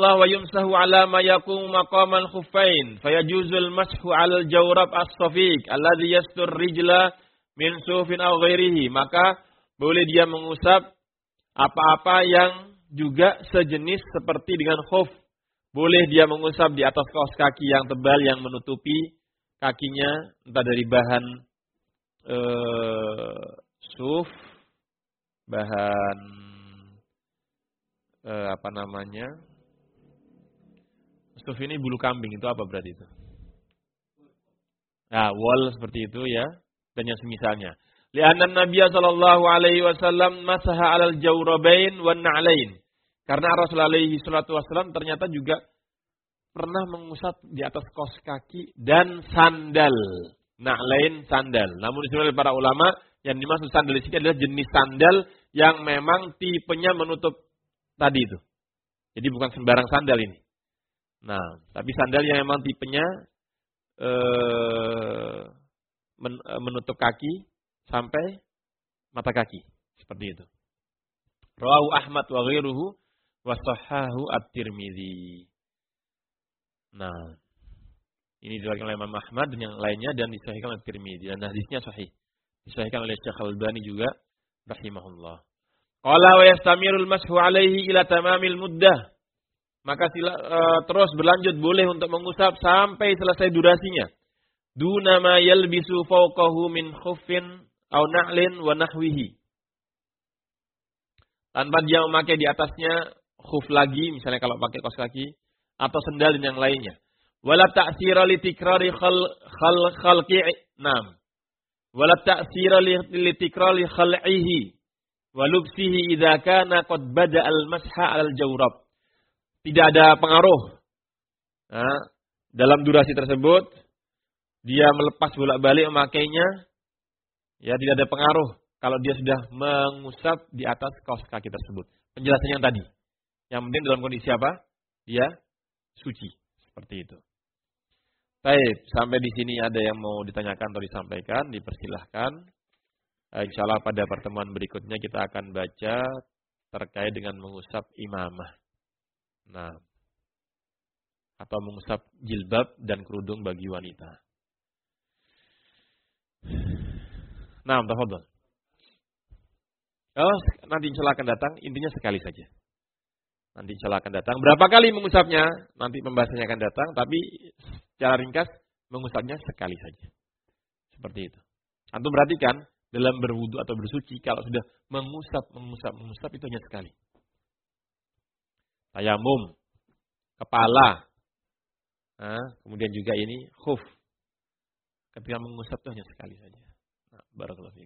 wa yumsahu ala ma yaqumu maqamal khuffain fayajuzul mashu 'alal jawrab as-safiq alladhi yastur rijla min sufin aw ghairihi. Maka boleh dia mengusap apa-apa yang juga sejenis seperti dengan khuf. Boleh dia mengusap di atas kaos kaki yang tebal yang menutupi kakinya, entah dari bahan suf, bahan suf ini bulu kambing, itu apa berarti itu? Nah, wool seperti itu ya, dan yang semisalnya. Li'anna Nabiya sallallahu alaihi wasallam masaha 'alal jawrabain wan na'lain. Karena Rasulullah alaihi salatu wasallam ternyata juga pernah mengusap di atas kaos kaki dan sandal. Na'lain sandal. Namun disebut oleh para ulama yang dimaksud sandal di sini adalah jenis sandal yang memang tipenya menutup tadi itu. Jadi bukan sembarang sandal ini. Nah, tapi sandal yang memang tipenya menutup kaki sampai mata kaki. Seperti itu. Rawahu Ahmad wa ghairuhu wa sahhahu at-Tirmidzi. Nah, ini diriwayatkan oleh Imam Ahmad dan yang lainnya dan disahihkan oleh Tirmidzi dan hadisnya sahih. Disahihkan oleh Syekh Al-Albani juga rahimahullah. Qala wa yastamirul mashu alaihi ila tamamil muddah. Maka terus berlanjut boleh untuk mengusap sampai selesai durasinya. Duna ma yalbisu fawqahu min khuffin aw na'lin wa nahwihi. Tanpa dia memakai di atasnya khuf lagi, misalnya kalau pakai kaos kaki atau sendal dan yang lainnya. Wala ta'sira li tikrari khalqi nam. Wala ta'sira li tikrari khal'ihi wa lubsihi idza kana qad bada al-masha 'alal jawrab. Tidak ada pengaruh. Nah, dalam durasi tersebut dia melepas bolak-balik memakainya, ya tidak ada pengaruh kalau dia sudah mengusap di atas kaos kaki tersebut. Penjelasannya yang tadi. Yang penting dalam kondisi apa? Dia suci. Seperti itu. Baik, sampai di sini ada yang mau ditanyakan atau disampaikan, dipersilahkan. Insyaallah pada pertemuan berikutnya kita akan baca terkait dengan mengusap imamah. Nah, atau mengusap jilbab dan kerudung bagi wanita. Nah, tafadhol. Oh, nanti insyaallah akan datang, intinya sekali saja. Nanti insyaallah akan datang. Berapa kali mengusapnya? Nanti pembahasannya akan datang, tapi secara ringkas mengusapnya sekali saja. Seperti itu. Antum perhatikan dalam berwudu atau bersuci kalau sudah mengusap itu hanya sekali. Tayamum, kepala, kemudian juga ini khuf. Ketika mengusap itu hanya sekali saja. Nah, barakallahu fiik.